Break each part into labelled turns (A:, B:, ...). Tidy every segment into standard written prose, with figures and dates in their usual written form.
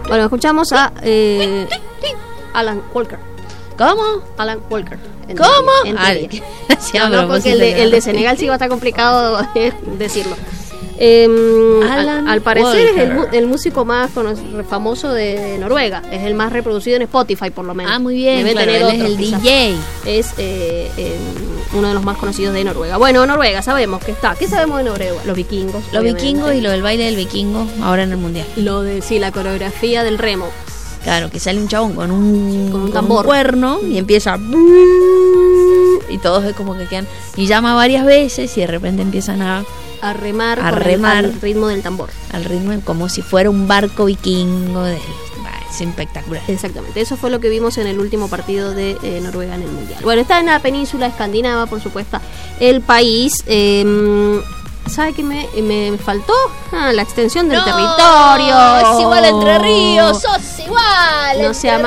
A: Bueno, escuchamos a Alan Walker.
B: ¿Cómo?
A: Alan Walker.
B: ¿Cómo?
A: No, porque el de Senegal sí va a estar complicado decirlo. Al parecer Walker es el músico más famoso de Noruega. Es el más reproducido en Spotify, por lo menos.
B: Ah, muy bien.
A: Debe tener
B: él es el
A: quizás.
B: DJ.
A: Es uno de los más conocidos de Noruega. Bueno, Noruega, sabemos que está. ¿Qué sabemos de Noruega? Los vikingos.
B: Los vikingos y lo del baile del vikingo ahora en el mundial.
A: La coreografía del remo.
B: Claro, que sale un chabón con un
A: tambor,
B: un cuerno y empieza y todos es como que quedan y llama varias veces y de repente empiezan a remar
A: al ritmo del tambor,
B: al ritmo como si fuera un barco vikingo es espectacular.
A: Exactamente, eso fue lo que vimos en el último partido de Noruega en el mundial. Bueno, está en la península escandinava, por supuesto, el país. ¿Sabe qué me faltó? La extensión del territorio.
B: Es igual a Entre Ríos, sos igual.
A: No sea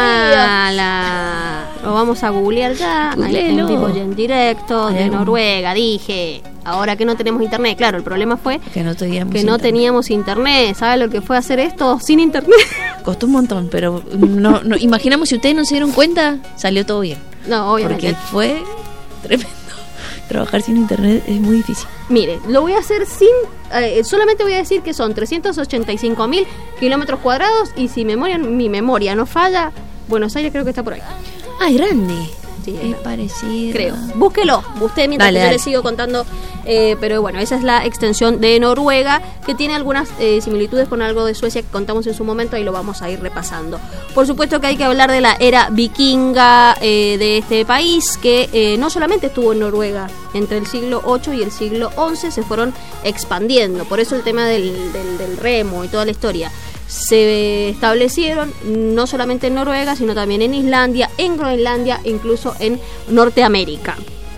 A: mala. Lo vamos a googlear ya. En vivo y en directo de Noruega, dije. Ahora que no tenemos internet. Claro, el problema fue que no teníamos internet. ¿Sabe lo que fue hacer esto sin internet?
B: Costó un montón, pero no imaginamos si ustedes no se dieron cuenta, salió todo bien.
A: No, obviamente.
B: Porque fue tremendo. Trabajar sin internet es muy difícil.
A: Mire, lo voy a hacer solamente voy a decir que son 385.000 kilómetros cuadrados y si mi memoria no falla, Buenos Aires creo que está por ahí.
B: Ah, es grande.
A: Sí,
B: es parecido.
A: Creo. Búsquelo, usted mientras yo le sigo contando. Pero bueno, esa es la extensión de Noruega, que tiene algunas similitudes con algo de Suecia que contamos en su momento, y lo vamos a ir repasando. Por supuesto que hay que hablar de la era vikinga de este país, que no solamente estuvo en Noruega. Entre el siglo VIII y el siglo XI se fueron expandiendo. Por eso el tema del remo y toda la historia. Se establecieron no solamente en Noruega, sino también en Islandia, en Groenlandia, incluso en Norteamérica.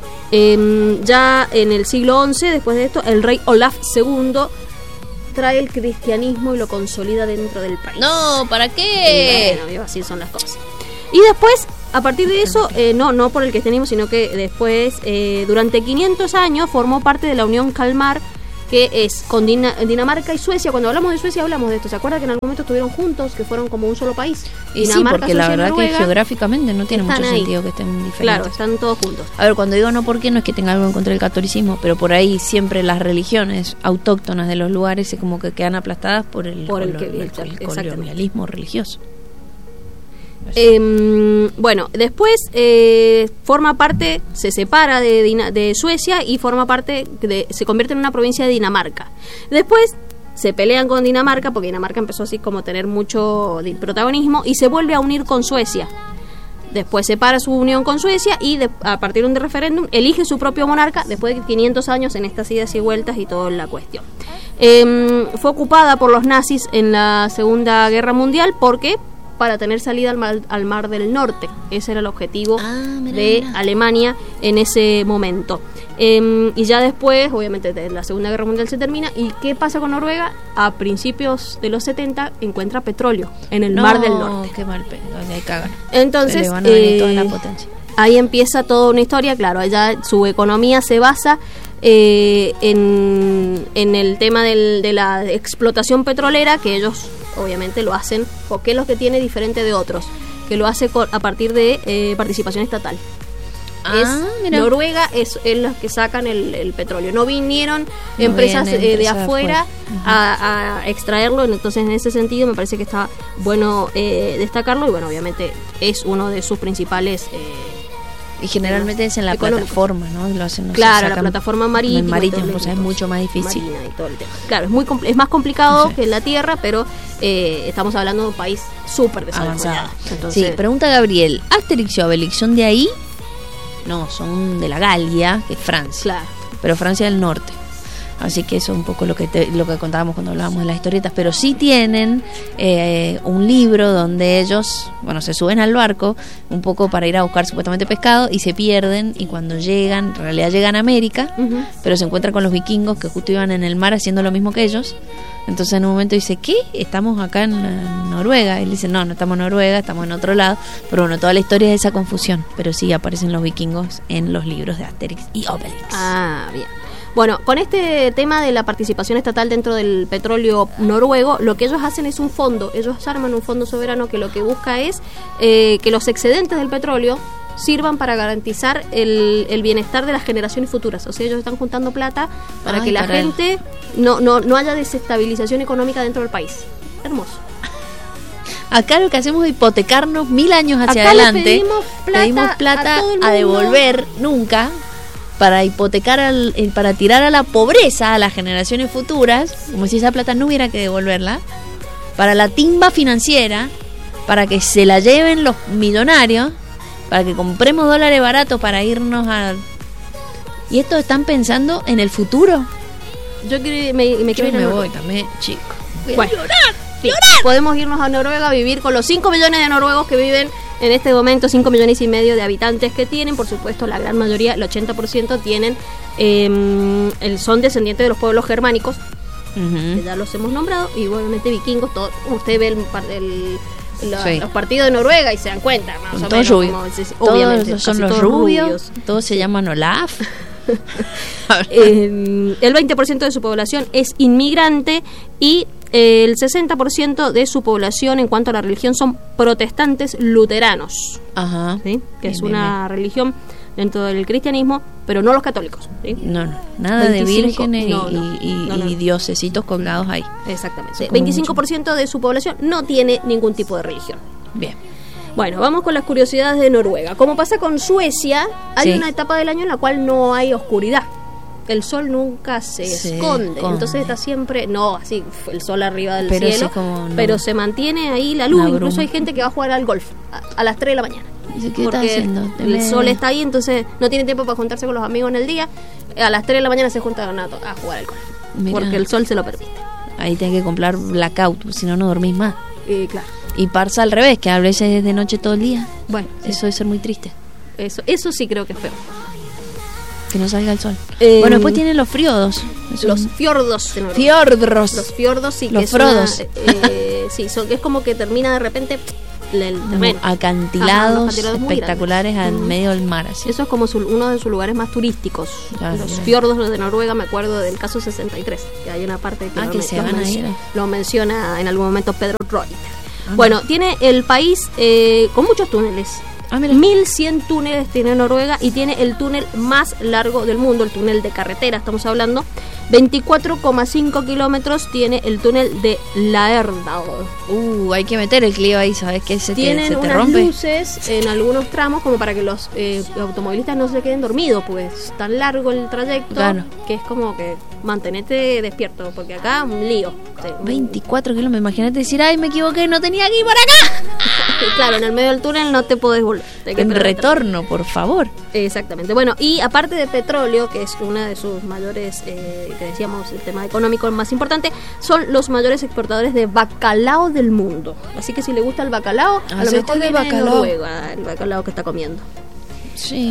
A: Ya en el siglo XI, después de esto, el rey Olaf II trae el cristianismo y lo consolida dentro del país.
B: No, ¿para qué?
A: Y bueno, así son las cosas. Y después, a partir de eso, no por el cristianismo, sino que después, durante 500 años, formó parte de la Unión Kalmar, que es con Dinamarca y Suecia. Cuando hablamos de Suecia hablamos de esto. ¿Se acuerda que en algún momento estuvieron juntos, que fueron como un solo país?
B: Y Dinamarca, sí, porque la verdad que geográficamente no tiene mucho sentido que estén diferentes.
A: Claro, están todos juntos.
B: A ver, cuando digo no por qué, no es que tenga algo en contra del catolicismo, pero por ahí siempre las religiones autóctonas de los lugares es como que quedan aplastadas por el colonialismo religioso.
A: Bueno, después forma parte, se separa de Suecia y forma parte se convierte en una provincia de Dinamarca. Después se pelean con Dinamarca porque Dinamarca empezó así como a tener mucho protagonismo y se vuelve a unir con Suecia. Después separa su unión con Suecia y a partir de un referéndum elige su propio monarca después de 500 años en estas idas y vueltas y toda la cuestión. Fue ocupada por los nazis en la Segunda Guerra Mundial porque para tener salida al Mar del Norte. Ese era el objetivo de Alemania en ese momento. Y ya después, obviamente, de la Segunda Guerra Mundial se termina. ¿Y qué pasa con Noruega? A principios de los 70 encuentra petróleo en el Mar del Norte.
B: Qué mal, ahí cagan.
A: Entonces,
B: van a venir toda la potencia.
A: Ahí empieza toda una historia. Claro, allá su economía se basa en el tema de la explotación petrolera, que ellos obviamente lo hacen, porque es lo que tiene diferente de otros, que lo hace a partir de participación estatal. Noruega es los que sacan el petróleo. No vinieron empresas de afuera a extraerlo. Entonces, en ese sentido, me parece que está bueno destacarlo. Y bueno, obviamente es uno de sus principales.
B: Y generalmente es en la plataforma, ¿no? Lo hacen,
A: claro, la plataforma marítima.
B: Pues es mucho más difícil.
A: Marina y todo el tema. Claro, es más complicado que en la tierra, pero estamos hablando de un país súper desarrollado.
B: Entonces, sí, pregunta Gabriel, ¿Asterix y Obelix son de ahí? No, son de la Galia, que es Francia.
A: Claro.
B: Pero Francia del norte. Así que eso es un poco lo que contábamos cuando hablábamos de las historietas. Pero sí tienen un libro donde ellos, se suben al barco un poco para ir a buscar supuestamente pescado y se pierden. Y cuando llegan, en realidad llegan a América, pero se encuentran con los vikingos que justo iban en el mar haciendo lo mismo que ellos. Entonces en un momento dice, ¿qué? Estamos acá en Noruega. Y él dice, no estamos en Noruega, estamos en otro lado. Pero bueno, toda la historia es esa confusión. Pero sí aparecen los vikingos en los libros de Asterix y Obelix.
A: Ah, bien. Bueno, con este tema de la participación estatal dentro del petróleo noruego, lo que ellos hacen es un fondo. Ellos arman un fondo soberano que lo que busca es que los excedentes del petróleo sirvan para garantizar el bienestar de las generaciones futuras. O sea, ellos están juntando plata para que la gente no haya desestabilización económica dentro del país. Hermoso.
B: Acá lo que hacemos es hipotecarnos 1000 años hacia
A: Acá
B: adelante.
A: pedimos plata
B: a devolver nunca, para hipotecar, para tirar a la pobreza a las generaciones futuras, como si esa plata no hubiera que devolverla, para la timba financiera, para que se la lleven los millonarios, para que compremos dólares baratos para irnos a... ¿Y estos están pensando en el futuro?
A: Yo me
B: voy también, chico.
A: Bueno, podemos irnos a Noruega a vivir con los 5 millones de noruegos que viven en este momento, 5 millones y medio de habitantes que tienen. Por supuesto, la gran mayoría, el 80% tienen son descendientes de los pueblos germánicos, que ya los hemos nombrado, y obviamente vikingos. Usted ve los partidos de Noruega y se dan cuenta, más o menos. Obviamente,
B: todos son los rubios, todos se llaman Olaf.
A: El 20% de su población es inmigrante y el 60% de su población en cuanto a la religión son protestantes luteranos.
B: Ajá.
A: ¿Sí? Que es una religión dentro del cristianismo, pero no los católicos. ¿Sí?
B: No, nada 25, de vírgenes y diosesitos colgados ahí.
A: Exactamente. 25% de su población no tiene ningún tipo de religión.
B: Bien.
A: Bueno, vamos con las curiosidades de Noruega. Como pasa con Suecia, hay una etapa del año en la cual no hay oscuridad. El sol nunca se esconde, entonces está siempre, así el sol arriba del cielo, pero se mantiene ahí la luz. Incluso hay gente que va a jugar al golf a las 3 de la mañana.
B: ¿Qué está haciendo?
A: El sol está ahí, entonces no tiene tiempo para juntarse con los amigos en el día. A las 3 de la mañana se juntan a jugar al golf. Mirá, porque el sol se lo permite.
B: Ahí tenés que comprar blackout, si no dormís más.
A: Claro.
B: Y pasa al revés, que a veces es de noche todo el día.
A: Bueno,
B: eso debe ser muy triste.
A: Eso sí creo que es feo.
B: Que no salga el sol. Bueno, después tienen los fiordos.
A: Los fiordos.
B: Los
A: fiordos, sí.
B: Los frodos.
A: Sí, es como que termina de repente el terreno.
B: Acantilados espectaculares al medio del mar. Así.
A: Eso es como uno de sus lugares más turísticos. Los fiordos de Noruega, me acuerdo del caso 63, que hay una parte que lo menciona en algún momento Pedro Reuter. Bueno, tiene el país con muchos túneles. 1100 túneles tiene Noruega y tiene el túnel más largo del mundo, el túnel de carretera, estamos hablando. 24,5 kilómetros tiene el túnel de Laerdal.
B: Hay que meter el clio ahí, ¿sabes qué?
A: Tienen
B: se te
A: unas
B: rompe.
A: luces en algunos tramos como para que los automovilistas no se queden dormidos, pues tan largo el trayecto, que es como que mantenete despierto, porque acá un lío.
B: 24 kilómetros, imagínate decir, me equivoqué, no tenía que ir por acá.
A: Claro, en el medio del túnel no te podés volver.
B: En retorno, por favor.
A: Exactamente. Bueno, y aparte de petróleo, que es una de sus mayores, que decíamos, el tema económico más importante, son los mayores exportadores de bacalao del mundo. Así que si le gusta el bacalao, a lo mejor viene en Noruega el bacalao que está comiendo.
B: Sí,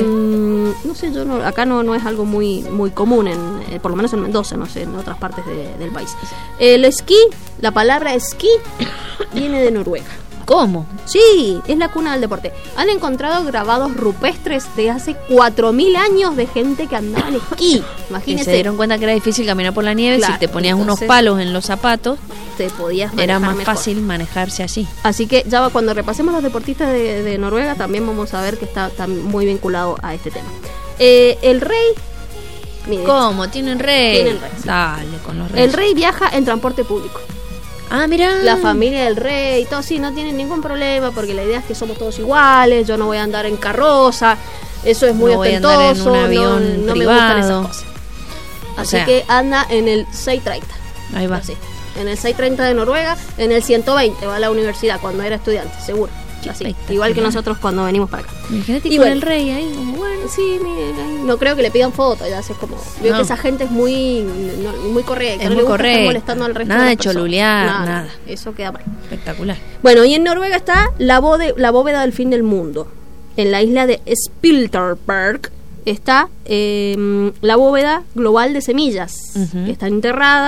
B: no sé.
A: Acá no es algo muy común, por lo menos en Mendoza, no sé, en otras partes del país. El esquí, la palabra esquí, viene de Noruega.
B: ¿Cómo?
A: Sí, es la cuna del deporte. Han encontrado grabados rupestres de hace 4000 años de gente que andaba en esquí. Imagínense.
B: Y se dieron cuenta que era difícil caminar por la nieve. Si te ponías unos palos en los zapatos,
A: te podías
B: era más
A: mejor.
B: Fácil manejarse así.
A: Así que ya cuando repasemos los deportistas de Noruega, también vamos a ver que está muy vinculado a este tema. El rey...
B: Mire, ¿cómo? ¿Tienen rey?
A: Tienen rey, sí.
B: Dale, con los reyes.
A: El rey viaja en transporte público.
B: Mirá.
A: La familia del rey y todo, sí, no tienen ningún problema, porque la idea es que somos todos iguales. Yo no voy a andar en carroza, eso es muy ostentoso,
B: no me gustan
A: esas cosas. Así que anda en el 630.
B: Ahí va.
A: Así, en el 630 de Noruega, en el 120 va a la universidad cuando era estudiante, seguro. Así, igual que nosotros cuando venimos para acá.
B: Y con el rey ahí,
A: bueno, sí, no creo que le pidan fotos, ya es como, veo que esa gente es muy correcta,
B: es
A: no
B: muy
A: le gusta estar
B: molestando
A: al resto
B: nada
A: de
B: cholulear, nada.
A: Eso queda mal.
B: Espectacular.
A: Bueno, y en Noruega está la bóveda del fin del mundo. En la isla de Spilterberg está la bóveda global de semillas, que está enterrada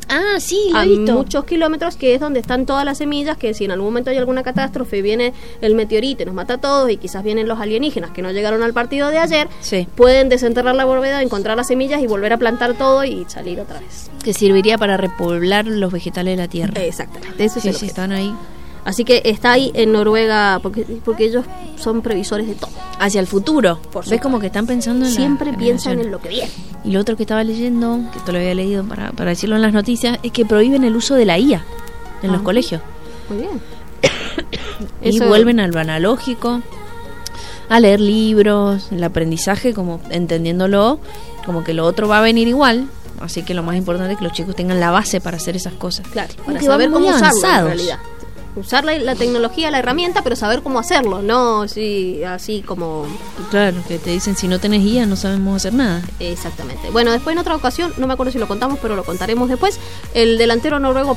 B: Ah, sí, lo
A: a
B: he visto.
A: muchos kilómetros, que es donde están todas las semillas, que si en algún momento hay alguna catástrofe, viene el meteorito y nos mata a todos, y quizás vienen los alienígenas que no llegaron al partido de ayer,
B: Sí.
A: pueden desenterrar la bóveda, encontrar las semillas y volver a plantar todo y salir otra vez.
B: Que serviría para repoblar los vegetales de la tierra.
A: Exactamente, ese es
B: Sí,
A: el
B: sí,
A: objetivo.
B: están ahí.
A: Así que está ahí en Noruega, porque ellos son previsores de todo.
B: Hacia el futuro.
A: Por
B: ¿Ves
A: supuesto.
B: como que están pensando en
A: Siempre
B: la
A: piensan
B: generación?
A: en lo que viene.
B: Y lo otro que estaba leyendo, que esto lo había leído para decirlo en las noticias, es que prohíben el uso de la IA en los colegios.
A: Muy bien.
B: Y
A: Eso-
B: vuelven al analógico, a leer libros, el aprendizaje como entendiéndolo, como que lo otro va a venir igual. Así que lo más importante es que los chicos tengan la base para hacer esas cosas.
A: Claro,
B: Como
A: para
B: que van
A: saber
B: muy
A: cómo usarlo en
B: avanzados.
A: realidad. Usar la tecnología, la herramienta, pero saber cómo hacerlo, no así como...
B: Claro, que te dicen si no tenés IA no sabemos hacer nada.
A: Exactamente. Bueno, después en otra ocasión, no me acuerdo si lo contamos, pero lo contaremos después, el delantero noruego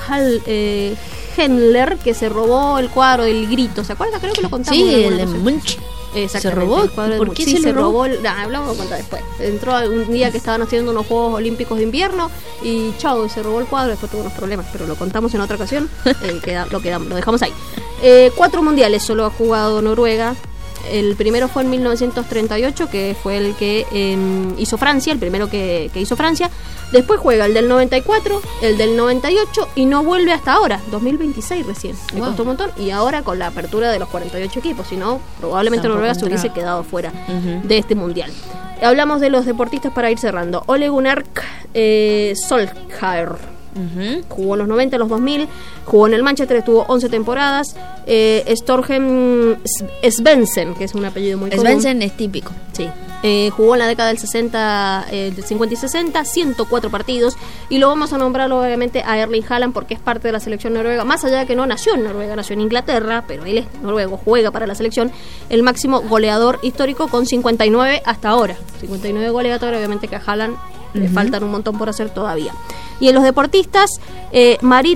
A: Henler, que se robó el cuadro del grito, ¿se acuerdan? Creo que lo contamos.
B: Sí,
A: en alguna
B: el de
A: ocasión.
B: Munch.
A: Exactamente,
B: ¿Se robó?
A: el cuadro de
B: ¿Por
A: Munch.
B: qué
A: Sí,
B: se lo robó?
A: Hablamos, contar después. Entró un día que estaban haciendo unos Juegos Olímpicos de invierno y chao, se robó el cuadro, después tuvo unos problemas, pero lo contamos en otra ocasión, lo dejamos ahí. 4 mundiales solo ha jugado Noruega. El primero fue en 1938, que fue el que hizo Francia, el primero que hizo Francia. Después juega el del 94, el del 98 y no vuelve hasta ahora, 2026 recién. Le
B: Wow.
A: costó un montón. Y ahora con la apertura de los 48 equipos, si no, probablemente
B: Tampoco
A: Noruega se hubiese
B: entraba.
A: quedado fuera
B: Ujú.
A: de este mundial. Hablamos de los deportistas para ir cerrando. Ole Gunnar Solskjaer.
B: Ujú.
A: Jugó en los 90, los 2000, jugó en el Manchester, estuvo 11 temporadas. Storhem Svensson, que es un apellido muy común.
B: Svensson es típico.
A: Sí. Jugó en la década del 60, del 50 y 60, 104 partidos. Y lo vamos a nombrar obviamente a Erling Haaland porque es parte de la selección noruega. Más allá de que no nació en Noruega, nació en Inglaterra, pero él es noruego, juega para la selección. El máximo goleador histórico con 59 hasta ahora. 59 goles, obviamente que a Haaland le faltan un montón por hacer todavía. Y en los deportistas, Marit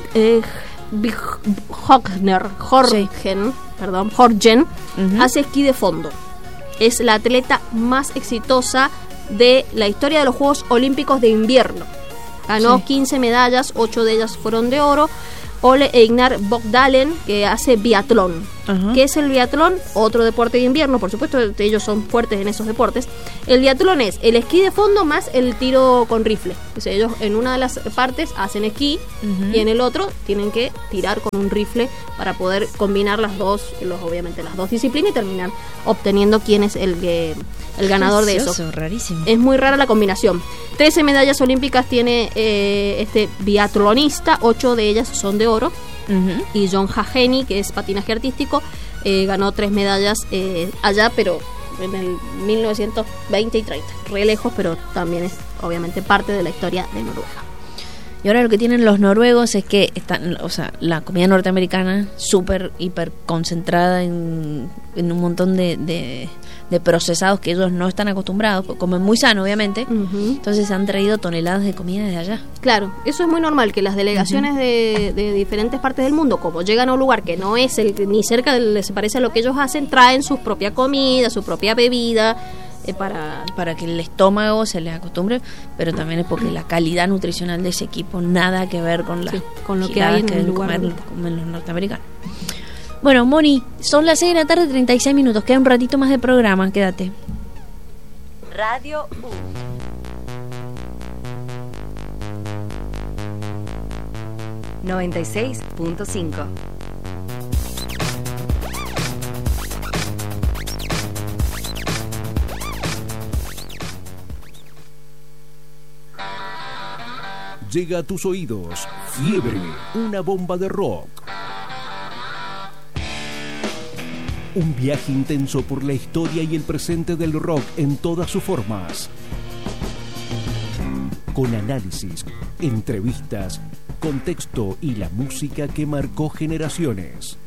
A: Horgen hace esquí de fondo. Es la atleta más exitosa de la historia de los Juegos Olímpicos de invierno. Ganó 15 medallas, 8 de ellas fueron de oro. Ole Einar Bogdalen, que hace biatlón.
B: Ajá.
A: ¿Qué es el biatlón? Otro deporte de invierno, por supuesto, ellos son fuertes en esos deportes. El biatlón es el esquí de fondo más el tiro con rifle. O sea, ellos en una de las partes hacen esquí y en el otro tienen que tirar con un rifle para poder combinar obviamente las dos disciplinas y terminar obteniendo quién es el ganador de eso.
B: Gracioso, rarísimo.
A: Es muy rara la combinación. 13 medallas olímpicas tiene este biatlonista, 8 de ellas son de oro.
B: Ujú.
A: Y John Hageni, que es patinaje artístico, ganó 3 medallas allá, pero en el 1920 y 30. Re lejos, pero también es obviamente parte de la historia de Noruega.
B: Y ahora lo que tienen los noruegos es que están, o sea, la comida norteamericana súper, hiper concentrada en un montón de procesados que ellos no están acostumbrados, porque comen muy sano, obviamente. Entonces han traído toneladas de comida de allá.
A: Claro, eso es muy normal, que las delegaciones de diferentes partes del mundo, como llegan a un lugar que no es ni cerca se parece a lo que ellos hacen, traen su propia comida, su propia bebida,
B: para que el estómago se les acostumbre, pero también es porque la calidad nutricional de ese equipo nada que ver con
A: con lo que hay en el
B: deben
A: lugar
B: comer,
A: donde está.
B: comen los norteamericanos. Bueno, Moni, son las 6 de la tarde, 36 minutos, queda un ratito más de programa, quédate.
C: Radio U. ...96.5.
D: Llega a tus oídos Fiebre, una bomba de rock. Un viaje intenso por la historia y el presente del rock en todas sus formas. Con análisis, entrevistas, contexto y la música que marcó generaciones.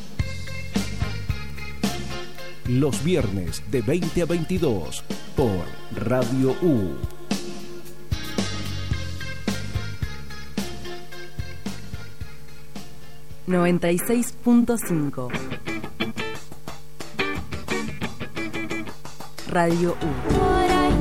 D: Los viernes de 20 a 22 por Radio U.
C: ...96.5. Radio U.